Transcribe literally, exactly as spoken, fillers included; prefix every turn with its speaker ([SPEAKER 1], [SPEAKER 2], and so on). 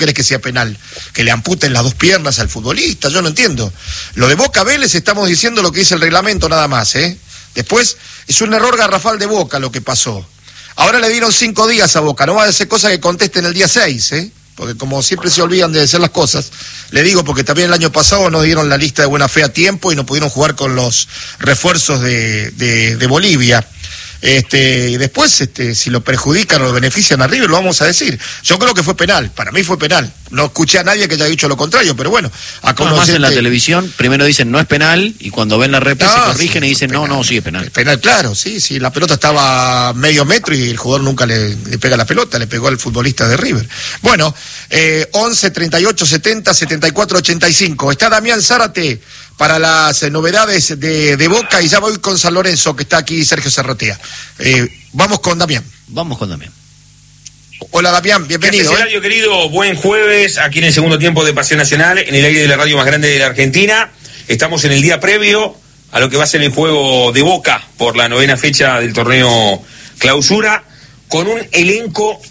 [SPEAKER 1] ¿Querés que sea penal? Que le amputen las dos piernas al futbolista, yo no entiendo. Lo de Boca Vélez estamos diciendo lo que dice el reglamento nada más, ¿eh? Después, es un error garrafal de Boca lo que pasó. Ahora le dieron cinco días a Boca, no va a ser cosa que contesten el día seis, ¿eh? Porque como siempre se olvidan de hacer las cosas, le digo porque también el año pasado no dieron la lista de buena fe a tiempo y no pudieron jugar con los refuerzos de, de, de Bolivia. Este, y después, este, si lo perjudican o lo benefician a River, lo vamos a decir. Yo creo que fue penal, para mí fue penal. No escuché a nadie que haya dicho lo contrario, pero bueno.
[SPEAKER 2] Acá no, más en la televisión, primero dicen no es penal, y cuando ven la réplica no, se corrigen sí, y dicen no, no, sí es penal.
[SPEAKER 1] Es penal, claro, sí, sí, la pelota estaba a medio metro y el jugador nunca le, le pega la pelota, le pegó al futbolista de River. Bueno, eh, once, treinta y ocho, setenta, setenta y cuatro, ochenta y cinco. Está Damián Zárate para las eh, novedades de, de Boca, y ya voy con San Lorenzo, que está aquí Sergio Cerrotea. Eh, vamos con Damián.
[SPEAKER 2] Vamos con Damián.
[SPEAKER 1] Hola Damián, bienvenido.
[SPEAKER 3] ¿Qué haces, Eladio, querido? Buen jueves, aquí en el segundo tiempo de Pasión Nacional, en el aire de la radio más grande de la Argentina. Estamos en el día previo a lo que va a ser el juego de Boca por la novena fecha del torneo Clausura, con un elenco